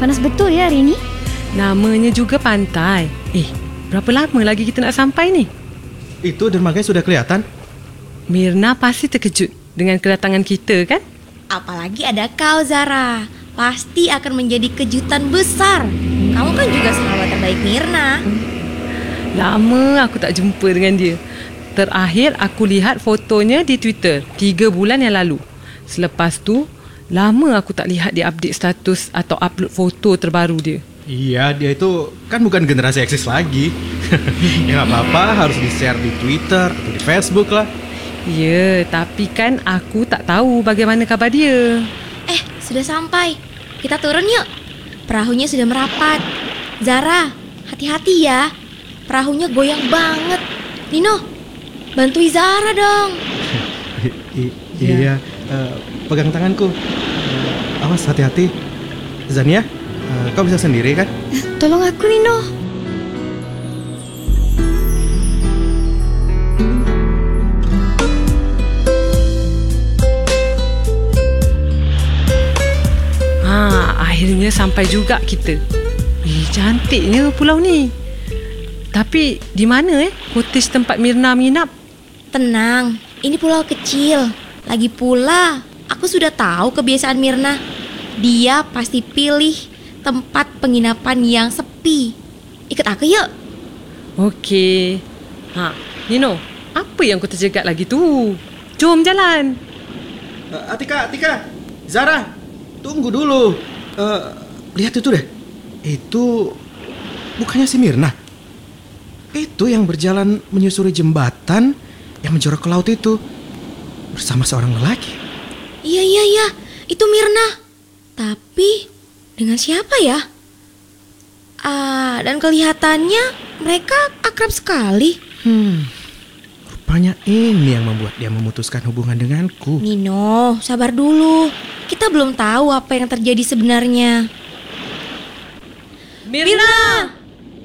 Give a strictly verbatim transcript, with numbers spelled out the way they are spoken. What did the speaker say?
panas betul ya hari ini. Namanya juga pantai. Eh, berapa lama lagi kita nak sampai ni? Itu dermaganya sudah kelihatan. Mirna pasti terkejut dengan kedatangan kita kan? Apalagi ada kau, Zara. Pasti akan menjadi kejutan besar. Kamu kan juga sahabat terbaik Mirna. Lama aku tak jumpa dengan dia. Terakhir aku lihat fotonya di Twitter tiga bulan yang lalu. Selepas tu, lama aku tak lihat dia update status atau upload foto terbaru dia. Iya, dia itu kan bukan generasi eksis lagi. Ya gak apa-apa, harus di-share di Twitter atau di Facebook lah. Ya, tapi kan aku tak tahu bagaimana kabar dia. Eh, sudah sampai. Kita turun yuk. Perahunya sudah merapat. Zara, hati-hati ya. Perahunya goyang banget. Nino, bantu Zara dong. I- iya, uh, pegang tanganku. Uh, awas, hati-hati. Zania, uh, kau bisa sendiri kan? Tolong aku, Nino. Ha, akhirnya sampai juga kita. Eh, cantiknya pulau ni. Tapi di mana eh cottage tempat Mirna menginap? Tenang, ini pulau kecil. Lagi pula, aku sudah tahu kebiasaan Mirna. Dia pasti pilih tempat penginapan yang sepi. Ikut aku yuk. Okey. Ha, Nino, apa yang kau terjegat lagi tu? Jom jalan. Uh, Atika, Atika, Zara, tunggu dulu. Uh, lihat itu deh. Itu bukannya si Mirna? Itu yang berjalan menyusuri jembatan yang menjorok ke laut itu bersama seorang lelaki. Iya, iya, iya. Itu Mirna. Tapi dengan siapa ya? Ah, dan kelihatannya mereka akrab sekali. Hmm, rupanya ini yang membuat dia memutuskan hubungan denganku. Nino, sabar dulu. Kita belum tahu apa yang terjadi sebenarnya. Mirna!